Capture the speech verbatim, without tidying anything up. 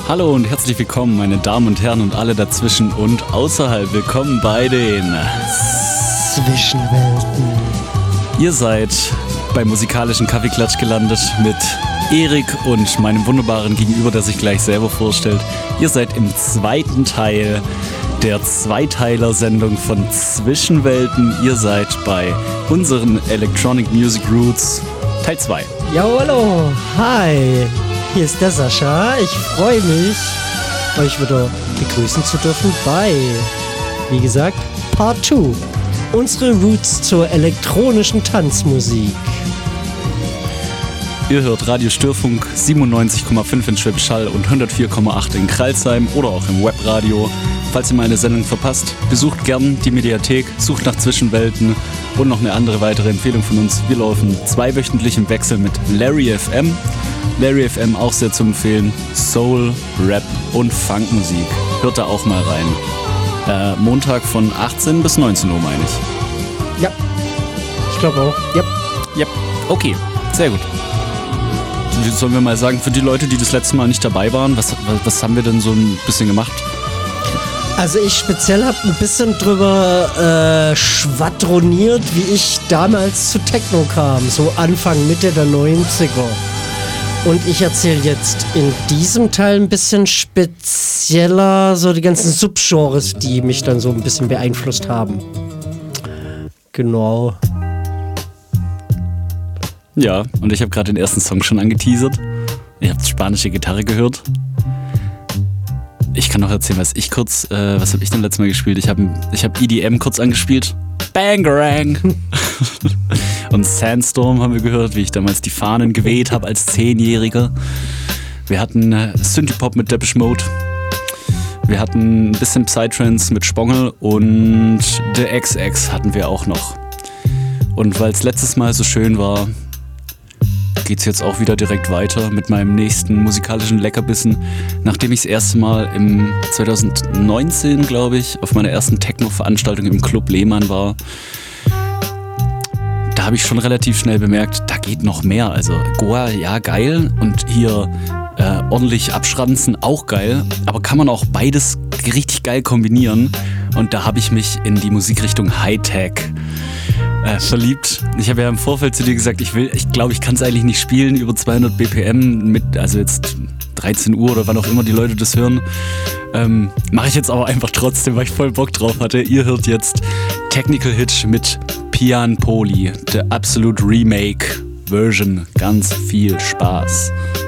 Hallo und herzlich willkommen, meine Damen und Herren und alle dazwischen und außerhalb. Willkommen bei den Zwischenwelten. Ihr seid beim musikalischen Kaffeeklatsch gelandet mit Erik und meinem wunderbaren Gegenüber, der sich gleich selber vorstellt. Ihr seid im zweiten Teil der Zweiteiler-Sendung von Zwischenwelten. Ihr seid bei unseren Electronic Music Roots Teil zwei. Ja, hallo, hi, hier ist der Sascha. Ich freue mich, euch wieder begrüßen zu dürfen bei, wie gesagt, Part zwei. Unsere Roots zur elektronischen Tanzmusik. Ihr hört Radio Störfunk siebenundneunzig Komma fünf in Schwäbisch Hall und hundertvier Komma acht in Kralsheim oder auch im Webradio. Falls ihr meine Sendung verpasst, besucht gern die Mediathek, sucht nach Zwischenwelten und noch eine andere weitere Empfehlung von uns. Wir laufen zweiwöchentlich im Wechsel mit Larry F M. Larry F M auch sehr zu empfehlen. Soul, Rap und Funkmusik. Hört da auch mal rein. Äh, Montag von achtzehn bis neunzehn Uhr, meine ich. Ja, ich glaube auch. Ja. Ja, okay, sehr gut. Sollen wir mal sagen, für die Leute, die das letzte Mal nicht dabei waren, was, was haben wir denn so ein bisschen gemacht? Also ich speziell habe ein bisschen drüber äh, schwadroniert, wie ich damals zu Techno kam, so Anfang, Mitte der neunziger. Und ich erzähle jetzt in diesem Teil ein bisschen spezieller so die ganzen Subgenres, die mich dann so ein bisschen beeinflusst haben. Genau. Ja, und ich habe gerade den ersten Song schon angeteasert. Ihr habt spanische Gitarre gehört. Ich kann noch erzählen, was ich kurz, äh, was habe ich denn letztes Mal gespielt? Ich habe ich hab E D M kurz angespielt. Bangarang! Und Sandstorm haben wir gehört, wie ich damals die Fahnen geweht habe als Zehnjähriger. Wir hatten äh, Synthie-Pop mit Depeche Mode. Wir hatten ein bisschen Psytrance mit Spongel und The X X hatten wir auch noch. Und weil es letztes Mal so schön war, geht's jetzt auch wieder direkt weiter mit meinem nächsten musikalischen Leckerbissen. Nachdem ich das erste Mal im zwanzig neunzehn, glaube ich, auf meiner ersten Techno-Veranstaltung im Club Lehmann war, da habe ich schon relativ schnell bemerkt, da geht noch mehr. Also Goa, ja geil, und hier äh, ordentlich abschranzen, auch geil, aber kann man auch beides richtig geil kombinieren. Und da habe ich mich in die Musikrichtung Hightech Äh, verliebt. Ich habe ja im Vorfeld zu dir gesagt, ich will, ich glaube, ich kann es eigentlich nicht spielen über zweihundert B P M mit, also jetzt dreizehn Uhr oder wann auch immer die Leute das hören. Ähm, Mache ich jetzt aber einfach trotzdem, weil ich voll Bock drauf hatte. Ihr hört jetzt Technical Hitch mit Pian Poli, der Absolute Remake Version. Ganz viel Spaß.